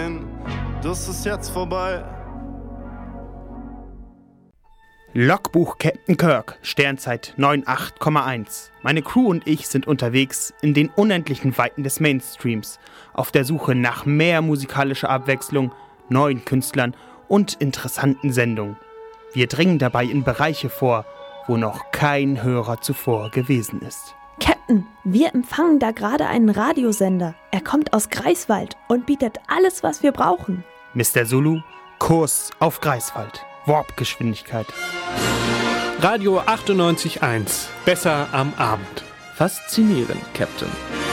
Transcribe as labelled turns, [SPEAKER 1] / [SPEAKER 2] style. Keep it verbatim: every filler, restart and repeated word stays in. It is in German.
[SPEAKER 1] sehen, das ist jetzt vorbei.
[SPEAKER 2] Logbuch Captain Kirk, Sternzeit acht Komma eins. Meine Crew und ich sind unterwegs in den unendlichen Weiten des Mainstreams, auf der Suche nach mehr musikalischer Abwechslung, neuen Künstlern und interessanten Sendungen. Wir dringen dabei in Bereiche vor, wo noch kein Hörer zuvor gewesen ist.
[SPEAKER 3] Captain, wir empfangen da gerade einen Radiosender. Er kommt aus Greifswald und bietet alles, was wir brauchen.
[SPEAKER 2] Mister Zulu, Kurs auf Greifswald. Warpgeschwindigkeit.
[SPEAKER 4] Radio achtundneunzig Komma eins. Besser am Abend.
[SPEAKER 5] Faszinierend, Captain.